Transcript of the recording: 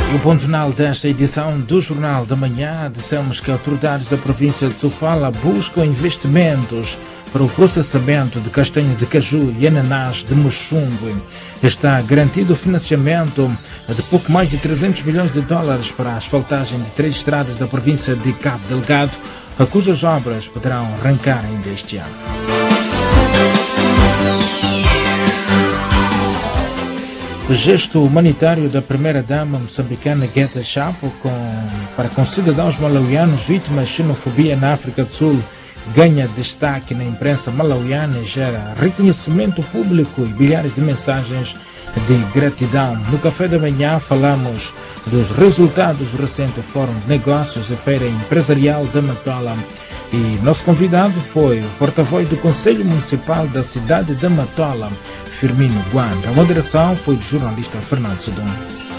E o ponto final desta edição do Jornal da Manhã, dissemos que autoridades da província de Sofala buscam investimentos para o processamento de castanha de caju e ananás de Muxungue. Está garantido o financiamento de pouco mais de 300 milhões de dólares para a asfaltagem de 3 estradas da província de Cabo Delgado, cujas obras poderão arrancar ainda este ano. O gesto humanitário da primeira-dama moçambicana Guetta Chapo para com cidadãos malauianos vítimas de xenofobia na África do Sul ganha destaque na imprensa malauiana e gera reconhecimento público e bilhares de mensagens de gratidão. No café da manhã falamos dos resultados do recente Fórum de Negócios e Feira Empresarial da Matola. E nosso convidado foi o porta-voz do Conselho Municipal da cidade da Matola, Firmino Guanda. A moderação foi do jornalista Fernando Sedum.